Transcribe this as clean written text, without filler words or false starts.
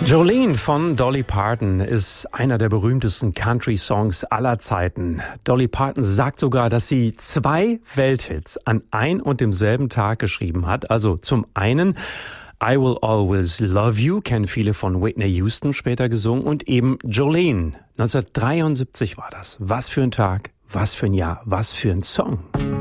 Jolene von Dolly Parton ist einer der berühmtesten Country-Songs aller Zeiten. Dolly Parton sagt sogar, dass sie 2 Welthits an ein und demselben Tag geschrieben hat. Also zum einen I Will Always Love You, kennen viele von Whitney Houston später gesungen, und eben Jolene. 1973 war das. Was für ein Tag, was für ein Jahr, was für ein Song.